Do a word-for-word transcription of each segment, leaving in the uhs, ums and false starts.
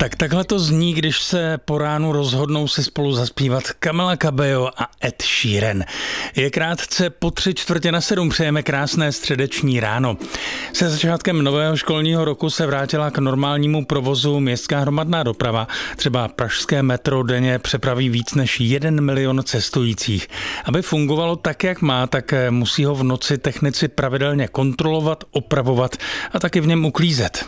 Tak takhle to zní, když se po ránu rozhodnou si spolu zaspívat Camila Cabello a Ed Sheeran. Je krátce po tři čtvrtě na sedm, přejeme krásné středeční ráno. Se začátkem nového školního roku se vrátila k normálnímu provozu městská hromadná doprava. Třeba pražské metro denně přepraví víc než jeden milion cestujících. Aby fungovalo tak, jak má, tak musí ho v noci technici pravidelně kontrolovat, opravovat a taky v něm uklízet.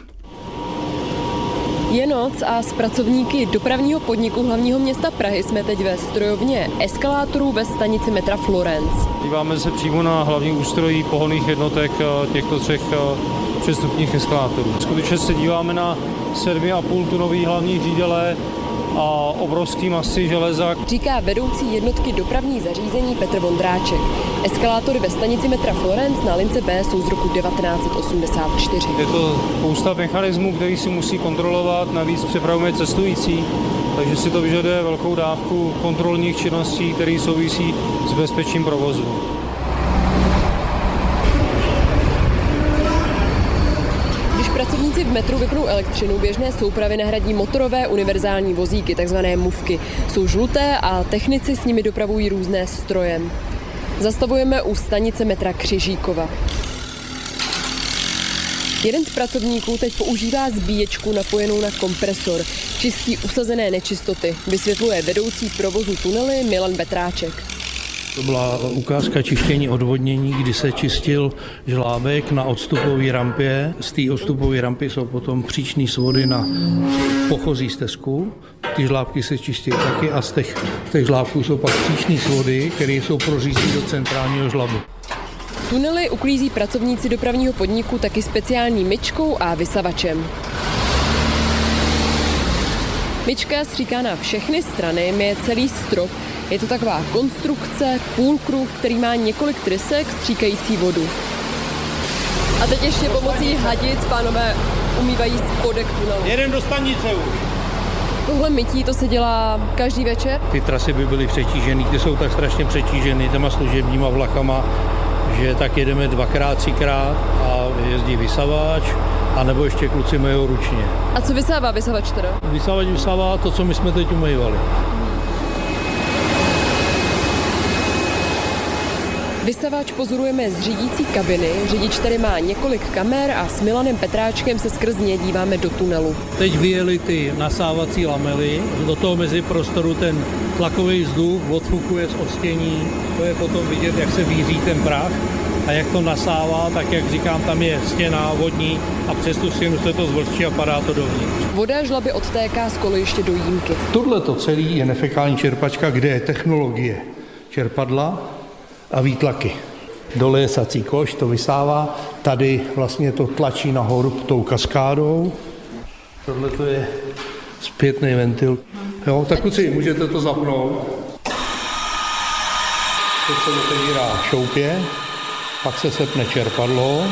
Je noc a s pracovníky dopravního podniku hlavního města Prahy jsme teď ve strojovně eskalátorů ve stanici metra Florence. Díváme se přímo na hlavní ústrojí pohonných jednotek těchto třech přestupních eskalátorů. Skutečně se díváme na sedm a půl tunový hlavní řídele a obrovský masy železa. Říká vedoucí jednotky dopravní zařízení Petr Vondráček. Eskalátory ve stanici metra Florence na lince B jsou z roku devatenáct osmdesát čtyři. Je to spousta mechanismů, který si musí kontrolovat, navíc přepravujeme cestující, takže si to vyžaduje velkou dávku kontrolních činností, které souvisí s bezpečím provozu. Pracovníci v metru vypnou elektřinu, běžné soupravy nahradí motorové univerzální vozíky, takzvané mufky. Jsou žluté a technici s nimi dopravují různé stroje. Zastavujeme u stanice metra Křižíkova. Jeden z pracovníků teď používá zbíječku napojenou na kompresor. Čistí usazené nečistoty, vysvětluje vedoucí provozu tunely Milan Petráček. To byla ukázka čištění odvodnění, kdy se čistil žlábek na odstupové rampě. Z té odstupové rampy jsou potom příčné svody na pochozí stezku. Ty žlábky se čistí taky a z těch, z těch žlábků jsou pak příčné svody, které jsou prořízí do centrálního žlabu. Tunely uklízí pracovníci dopravního podniku taky speciální myčkou a vysavačem. Myčka stříká na všechny strany, myje celý strop. Je to taková konstrukce, půlkruh, který má několik trysek stříkající vodu. A teď ještě pomocí hadic pánové umývají spodek tunelu. Jeden do stanice už. Tohle mytí, to se dělá každý večer? Ty trasy by byly přetížený, ty jsou tak strašně přetížený těma služebníma vlakama, že tak jedeme dvakrát, třikrát a jezdí vysavač, anebo ještě kluci myjou ručně. A co vysává vysavač teda? Vysavač vysává to, co my jsme teď umývali. Vysavač pozorujeme z řídící kabiny. Řidič tady má několik kamer a s Milanem Petráčkem se skrz ně díváme do tunelu. Teď vyjeli ty nasávací lamely, do toho meziprostoru ten tlakový vzduch odfukuje z odstění. To je potom vidět, jak se víří ten prach a jak to nasává, tak jak říkám, tam je stěna vodní a přes tu stěnu se to zvlhčí a padá to dovnitř. Voda žlaby odtéká z kolejiště do jímky. Tohle to celé je nefekální čerpačka, kde je technologie čerpadla a výtlaky. Dole je sací koš, to vysává, tady vlastně to tlačí nahoru tou kaskádou. Tohle to je zpětný ventil. Jo, tak kluci, můžete to zapnout. Teď se otevírá šoupě, pak se sepne čerpadlo.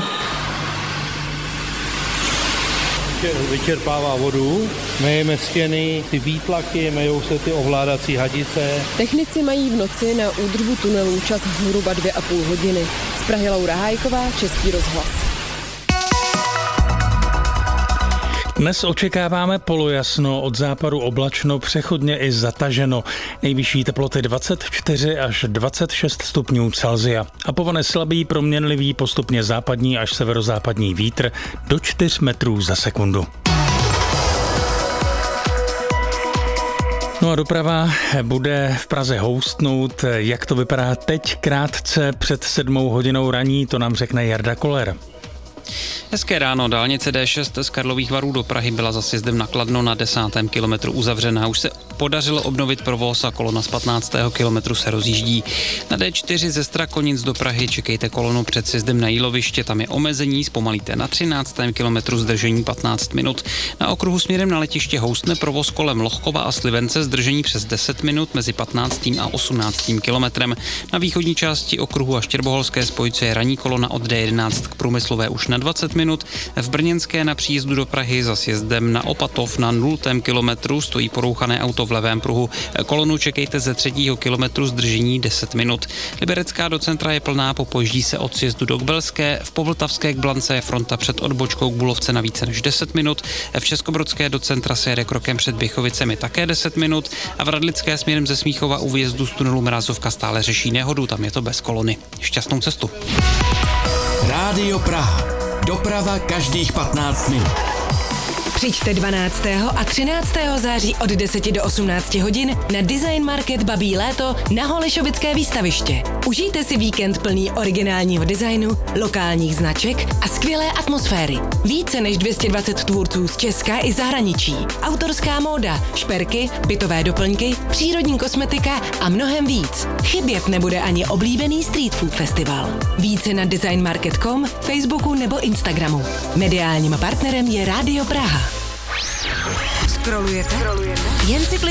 Vyčerpává vodu, myjeme stěny, ty výtlaky, myjou se ty ovládací hadice. Technici mají v noci na údržbu tunelů čas zhruba dvě a půl hodiny. Z Prahy Laura Hájková, Český rozhlas. Dnes očekáváme polojasno, od západu oblačno, přechodně i zataženo. Nejvyšší teploty dvacet čtyři až dvacet šest stupňů Celsia. A povane slabý, proměnlivý, postupně západní až severozápadní vítr do čtyř metrů za sekundu. No a doprava bude v Praze houstnout. Jak to vypadá teď krátce před sedmou hodinou raní, to nám řekne Jarda Koller. Hezké ráno, dálnice D šest z Karlových Varů do Prahy byla za sjezdem na Kladno na desátém kilometru uzavřená. Už se podařilo obnovit provoz a kolona z patnáctého kilometru se rozjíždí. Na D čtyři ze Strakonic do Prahy čekejte kolonu před sjezdem na Jíloviště, tam je omezení, zpomalíte na třináctém kilometru zdržení patnáct minut. Na okruhu směrem na letiště houstne provoz kolem Lohkova a Slivence, zdržení přes deset minut mezi patnáctým a osmnáctým kilometrem. Na východní části okruhu a Štěrboholské spojce je ranní kolona od D jedenáct k Průmyslové už na dvacet minut. V Brněnské na příjezdu do Prahy za sjezdem na Opatov na nultém kilometru stojí porouchané auto v levém pruhu. Kolonu čekejte ze třetího kilometru zdržení deset minut. Liberecká do centra je plná, popojíždí se od sjezdu do Kbelské. V Povltavské k Blance je fronta před odbočkou k Bulovce na více než deset minut. V Českobrodské do centra se jede krokem před Běchovicemi také deset minut a v Radlické směrem ze Smíchova u výjezdu z tunelu Mrazovka stále řeší nehodu, tam je to bez kolony. Šťastnou cestu. Rádio Praha. Doprava každých patnáct minut. Přijďte dvanáctého a třináctého září od deseti do osmnácti hodin na Design Market Babí léto na Holešovické výstaviště. Užijte si víkend plný originálního designu, lokálních značek a skvělé atmosféry. Více než dvě stě dvacet tvůrců z Česka i zahraničí. Autorská móda, šperky, bytové doplňky, přírodní kosmetika a mnohem víc. Chybět nebude ani oblíbený street food festival. Více na design market tečka com, Facebooku nebo Instagramu. Mediálním partnerem je Rádio Praha. Scrollujete? Jen si klikněte